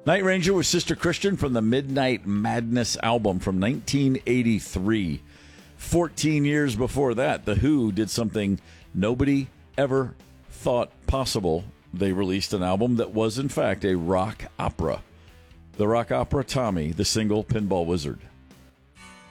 Night Ranger was Sister Christian from the Midnight Madness album from 1983. 14 years before that, The Who did something nobody ever thought possible. They released an album that was, in fact, a rock opera. The rock opera Tommy, the Single Pinball Wizard.